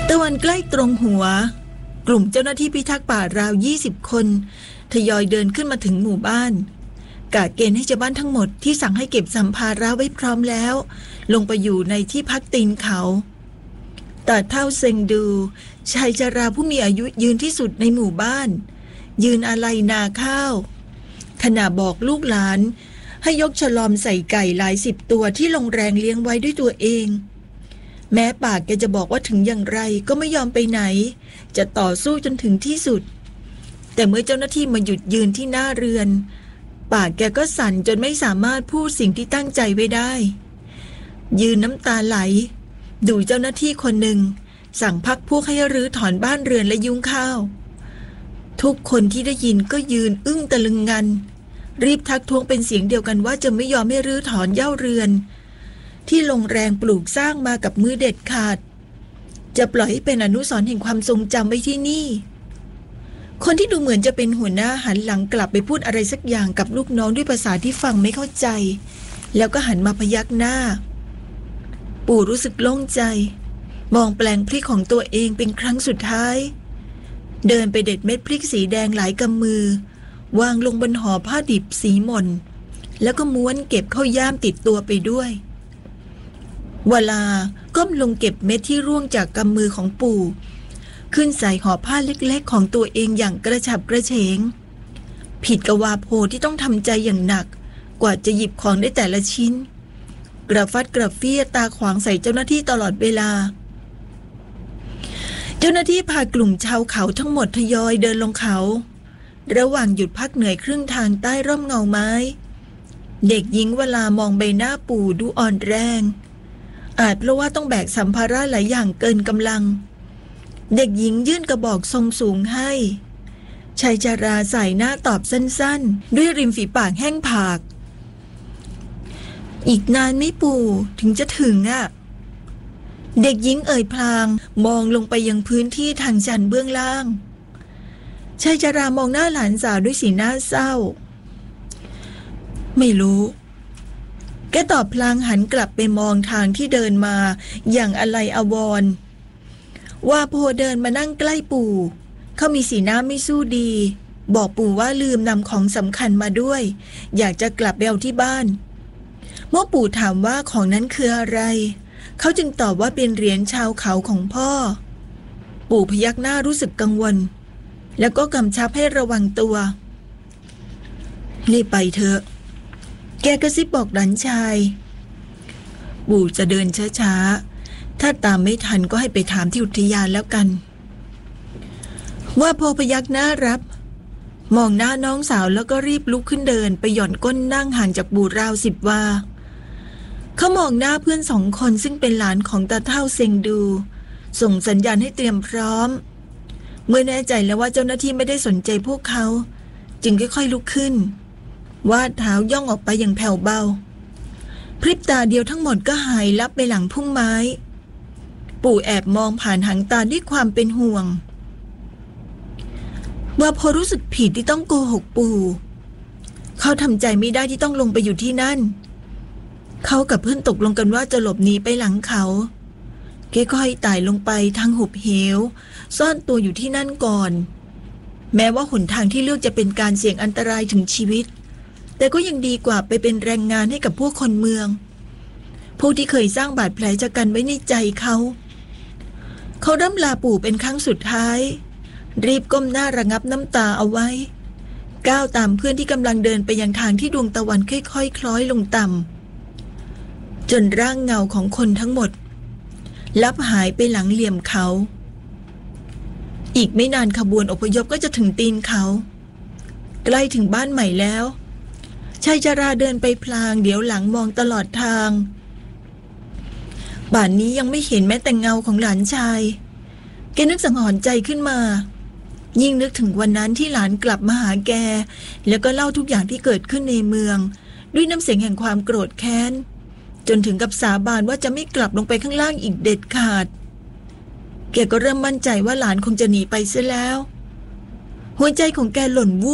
ตะวันใกล้ตรงหัวกลุ่มเจ้าหน้าที่พิทักษ์ป่าราว20 คนทยอยเดินขึ้นมาถึงหมู่บ้านกะเกณฑ์ให้ชาวบ้านทั้งหมดที่สั่งให้เก็บสัมภาระไว้พร้อมแล้วลงไปอยู่ในที่พักตีนเขาตาเฒ่าเซ็งดูชายชราผู้มีอายุยืนที่สุดในหมู่บ้านยืนอาลัยนาข้าวขณะบอกลูกหลานให้ยกฉลอมใส่ไก่หลาย10 ตัวที่ลงแรงเลี้ยงไว้ด้วยตัวเองแม้ปากแกจะบอกว่าถึงอย่างไรก็ไม่ยอมไปไหนจะต่อสู้จนถึงที่สุดแต่เมื่อเจ้าหน้าที่มาหยุดยืนที่หน้าเรือนปากแกก็สั่นจนไม่สามารถพูดสิ่งที่ตั้งใจไว้ได้ยืนน้ำตาไหลดูเจ้าหน้าที่คนหนึ่งสั่งพักพวกให้รื้อถอนบ้านเรือนและยุ้งข้าวทุกคนที่ได้ยินก็ยืนอึ้งตะลึงงันรีบทักท้วงเป็นเสียงเดียวกันว่าจะไม่ยอมให้รื้อถอนเหย้าเรือนที่ลงแรงปลูกสร้างมากับมือเด็ดขาดจะปล่อยให้เป็นอนุสรณ์แห่งความทรงจำไว้ที่นี่คนที่ดูเหมือนจะเป็นหัวหน้าหันหลังกลับไปพูดอะไรสักอย่างกับลูกน้องด้วยภาษาที่ฟังไม่เข้าใจแล้วก็หันมาพยักหน้าปู่รู้สึกโล่งใจมองแปลงพริกของตัวเองเป็นครั้งสุดท้ายเดินไปเด็ดเม็ดพริกสีแดงหลายกำมือวางลงบนห่อผ้าดิบสีหม่นแล้วก็ม้วนเก็บเข้าย่ามติดตัวไปด้วยเวลาก้มลงเก็บเม็ดที่ร่วงจากกำมือของปู่ขึ้นใส่ห่อผ้าเล็กๆของตัวเองอย่างกระฉับกระเฉงผิดกับวาโพที่ต้องทำใจอย่างหนักกว่าจะหยิบของได้แต่ละชิ้นกระฟัดกระเฟี้ยตาขวางใส่เจ้าหน้าที่ตลอดเวลาเจ้าหน้าที่พากลุ่มชาวเขาทั้งหมดทยอยเดินลงเขาระหว่างหยุดพักเหนื่อยครึ่งทางใต้ร่มเงาไม้เด็กหญิงเวลามองใบหน้าปู่ดูอ่อนแรงอาจเพราะว่าต้องแบกสัมภาระหลายอย่างเกินกำลังเด็กหญิงยื่นกระบอกทรงสูงให้ชายชราใส่หน้าตอบสั้นๆด้วยริมฝีปากแห้งผากอีกนานไม่ปู่ถึงจะถึงอ่ะเด็กหญิงเอ่ยพลางมองลงไปยังพื้นที่ทางชันเบื้องล่างชายชรามองหน้าหลานสาวด้วยสีหน้าเศร้าไม่รู้แกตอบพลางหันกลับไปมองทางที่เดินมาอย่างอาลัยอาวรณ์ว่าโพเดินมานั่งใกล้ปู่เขามีสีหน้าไม่สู้ดีบอกปู่ว่าลืมนำของสำคัญมาด้วยอยากจะกลับไปเอาที่บ้านเมื่อปู่ถามว่าของนั้นคืออะไรเขาจึงตอบว่าเป็นเหรียญชาวเขาของพ่อปู่พยักหน้ารู้สึกกังวลแล้วก็กำชับให้ระวังตัวรีบไปเถอะแกกระซิบบอกหลานชายปู่จะเดินช้าๆถ้าตามไม่ทันก็ให้ไปถามที่อุทยานแล้วกันว่าพอพยักหน้ารับมองหน้าน้องสาวแล้วก็รีบลุกขึ้นเดินไปหย่อนก้นนั่งห่างจากปู่ราว10 วาเขามองหน้าเพื่อน2 คนซึ่งเป็นหลานของตาเฒ่าเซ็งดูส่งสัญญาณให้เตรียมพร้อมเมื่อแน่ใจแล้วว่าเจ้าหน้าที่ไม่ได้สนใจพวกเขาจึงค่อยๆลุกขึ้นวาดเท้าย่องออกไปอย่างแผ่วเบาพริบตาเดียวทั้งหมดก็หายลับไปหลังพุ่มไม้ปู่แอบมองผ่านหางตาด้วยความเป็นห่วงว่าพอรู้สึกผิดที่ต้องโกหกปู่เขาทำใจไม่ได้ที่ต้องลงไปอยู่ที่นั่นเขากับเพื่อนตกลงกันว่าจะหลบหนีไปหลังเขาค่อยๆไต่ลงไปทางหุบเหวซ่อนตัวอยู่ที่นั่นก่อนแม้ว่าหนทางที่เลือกจะเป็นการเสี่ยงอันตรายถึงชีวิตแต่ก็ยังดีกว่าไปเป็นแรงงานให้กับพวกคนเมืองพวกที่เคยสร้างบาดแผลชะกันไว้ในใจเขาร่ำลาปู่เป็นครั้งสุดท้ายรีบก้มหน้าระงับน้ำตาเอาไว้ก้าวตามเพื่อนที่กำลังเดินไปยังทางที่ดวงตะวันค่อยๆคล้อยลงต่ำจนร่างเงาของคนทั้งหมดลับหายไปหลังเหลี่ยมเขาอีกไม่นานขบวนอพยพก็จะถึงตีนเขาใกล้ถึงบ้านใหม่แล้วชายชราเดินไปพลางเดี๋ยวหลังมองตลอดทางป่านนี้ยังไม่เห็นแม้แต่เงาของหลานชายแกนึกสังหรณ์ใจขึ้นมายิ่งนึกถึงวันนั้นที่หลานกลับมาหาแกแล้วก็เล่าทุกอย่างที่เกิดขึ้นในเมืองด้วยน้ำเสียงแห่งความโกรธแค้นจนถึงกับสาบานว่าจะไม่กลับลงไปข้างล่างอีกเด็ดขาดแกก็เริ่มมั่นใจว่าหลานคงจะหนีไปเสียแล้วหัวใจของแกหล่นวูบ